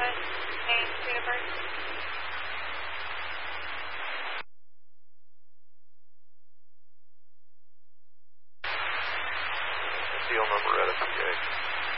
name, date of birth? Seal number at a PA.